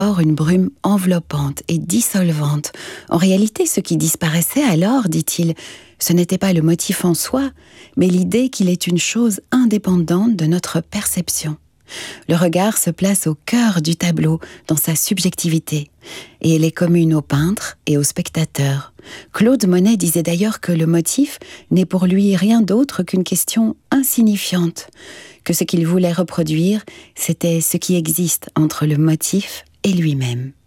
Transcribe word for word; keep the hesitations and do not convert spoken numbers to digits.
Or, une brume enveloppante et dissolvante. En réalité, ce qui disparaissait alors, dit-il, ce n'était pas le motif en soi, mais l'idée qu'il est une chose indépendante de notre perception. Le regard se place au cœur du tableau, dans sa subjectivité, et elle est commune au peintre et au spectateur. Claude Monet disait d'ailleurs que le motif n'est pour lui rien d'autre qu'une question insignifiante, que ce qu'il voulait reproduire, c'était ce qui existe entre le motif et lui-même.